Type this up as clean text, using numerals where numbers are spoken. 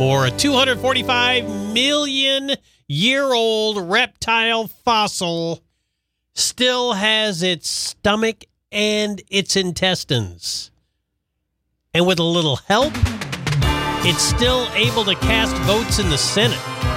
more. A 245 million year old reptile fossil still has its stomach and its intestines. And with a little help, it's still able to cast votes in the Senate.